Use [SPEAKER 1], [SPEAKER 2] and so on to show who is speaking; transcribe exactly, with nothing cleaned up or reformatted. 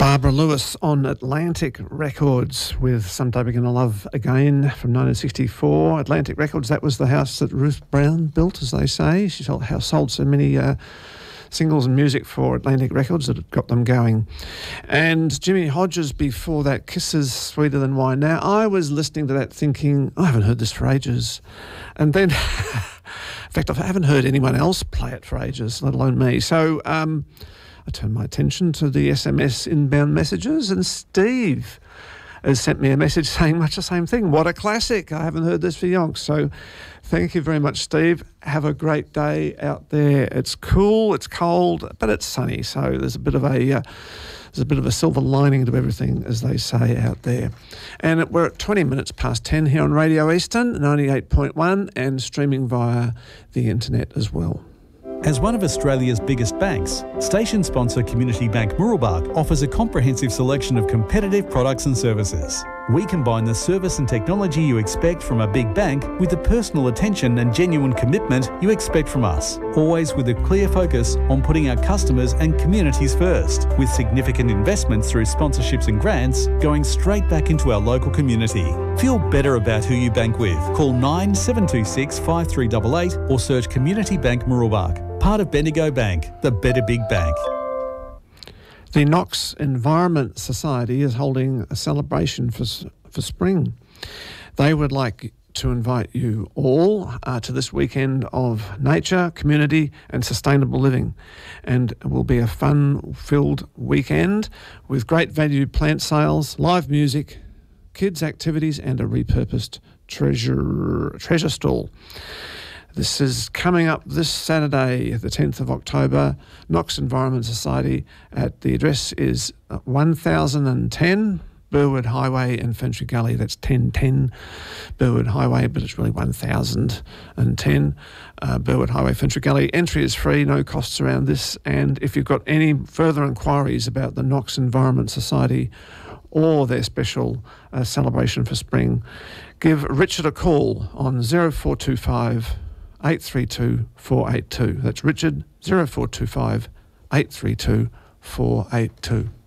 [SPEAKER 1] Barbara Lewis on Atlantic Records with Someday We're Gonna Love Again from nineteen sixty-four. Atlantic Records, that was the house that Ruth Brown built, as they say. She sold, sold so many uh, singles and music for Atlantic Records that it got them going. And Jimmy Hodges before that, Kisses Sweeter Than Wine. Now, I was listening to that thinking, I haven't heard this for ages. And then, in fact, I haven't heard anyone else play it for ages, let alone me. So, um... I turned my attention to the S M S inbound messages, and Steve has sent me a message saying much the same thing. What a classic. I haven't heard this for yonks. So thank you very much, Steve. Have a great day out there. It's cool, it's cold, but it's sunny. So there's a bit of a uh, there's a bit of a silver lining to everything, as they say out there. And we're at twenty minutes past ten here on Radio Eastern, ninety-eight point one, and streaming via the internet as well.
[SPEAKER 2] As one of Australia's biggest banks, station sponsor Community Bank Mooroolbark offers a comprehensive selection of competitive products and services. We combine the service and technology you expect from a big bank with the personal attention and genuine commitment you expect from us, always with a clear focus on putting our customers and communities first, with significant investments through sponsorships and grants going straight back into our local community. Feel better about who you bank with. Call nine seven two six, five three eight eight or search Community Bank Mooroolbark. Part of Bendigo Bank, the better big bank.
[SPEAKER 1] The Knox Environment Society is holding a celebration for for spring. They would like to invite you all uh, to this weekend of nature, community and sustainable living. And it will be a fun-filled weekend with great value plant sales, live music, kids' activities and a repurposed treasure treasure stall. This is coming up this Saturday, the tenth of October, Knox Environment Society. At the address is one thousand ten Burwood Highway in Finchley Gully. That's ten ten Burwood Highway, but it's really one thousand ten uh, Burwood Highway, Finchley Gully. Entry is free, no costs around this. And if you've got any further inquiries about the Knox Environment Society or their special uh, celebration for spring, give Richard a call on zero four two five, eight three two, four eight two. That's Richard, zero four two five, eight three two, four eight two.